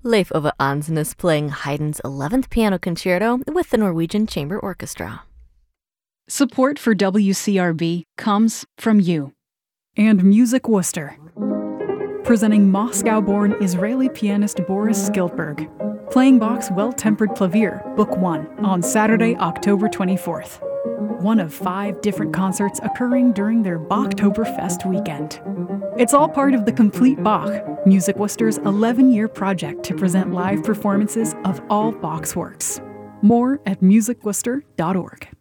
Leif Ove Ansnes playing Haydn's 11th Piano Concerto with the Norwegian Chamber Orchestra. Support for WCRB comes from you. And Music Worcester, presenting Moscow-born Israeli pianist Boris Skiltberg, playing Bach's Well-Tempered Clavier, Book 1, on Saturday, October 24th. One of 5 different concerts occurring during their Bachtoberfest weekend. It's all part of the Complete Bach, Music Worcester's 11-year project to present live performances of all Bach's works. More at musicworcester.org.